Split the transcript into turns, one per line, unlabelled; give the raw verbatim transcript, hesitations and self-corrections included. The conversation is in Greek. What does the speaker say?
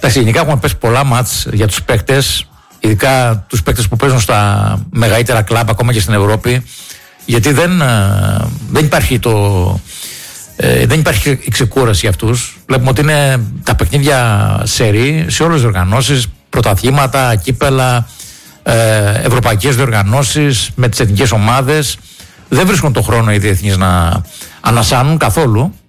γενικά έχουμε πέσει πολλά μάτς για τους παίκτες, ειδικά τους παίκτες που παίζουν στα μεγαλύτερα κλαμπ, ακόμα και στην Ευρώπη, γιατί δεν, δεν υπάρχει το. Ε, δεν υπάρχει η ξεκούραση για αυτούς. Βλέπουμε ότι είναι τα παιχνίδια σερί σε όλες τις οργανώσεις, πρωταθλήματα, κύπελα, ε, ευρωπαϊκές διοργανώσεις με τις εθνικές ομάδες. Δεν βρίσκουν το χρόνο οι διεθνείς να ανασάνουν καθόλου.